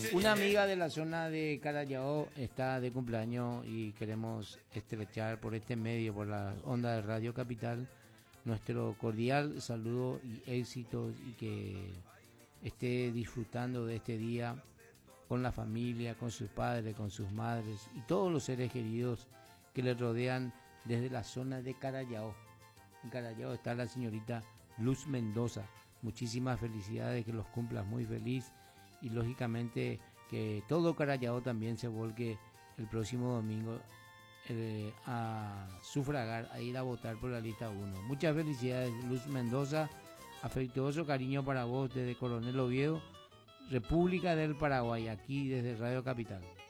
Una amiga de la zona de Carayao está de cumpleaños y queremos estrechar por este medio, por la onda de Radio Capital, nuestro cordial saludo y éxitos y que esté disfrutando de este día con la familia, con sus padres, con sus madres y todos los seres queridos que le rodean desde la zona de Carayao. En Carayao está la señorita Luz Mendoza. Muchísimas felicidades, que los cumplas muy feliz y lógicamente que todo Carayao también se volque el próximo domingo a sufragar, a ir a votar por la lista 1. Muchas felicidades, Luz Mendoza. Afectuoso cariño para vos desde Coronel Oviedo, República del Paraguay, aquí desde Radio Capital.